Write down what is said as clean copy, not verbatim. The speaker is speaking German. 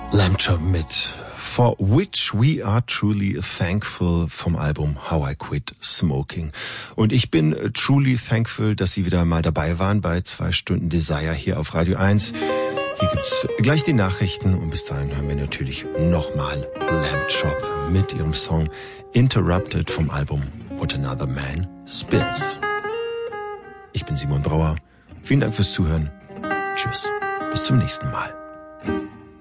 Lamb Chop mit For Which We Are Truly Thankful vom Album How I Quit Smoking. Und ich bin truly thankful, dass Sie wieder mal dabei waren bei 2 Stunden Desire hier auf Radio 1. Hier gibt's gleich die Nachrichten und bis dahin hören wir natürlich nochmal Lamb Chop mit ihrem Song Interrupted vom Album What Another Man Spills. Ich bin Simon Brauer. Vielen Dank fürs Zuhören. Tschüss. Bis zum nächsten Mal.